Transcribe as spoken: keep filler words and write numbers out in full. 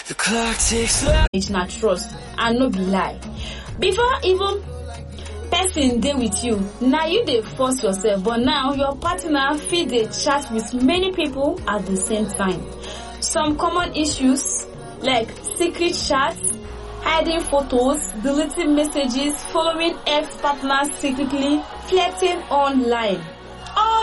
The clock ticks up. It's not trust and no be lie. Before even person dey with you, now you dey force yourself, but now your partner fit dey chat with many people at the same time. Some common issues like secret chats, hiding photos, deleting messages, following ex-partners secretly, flirting online.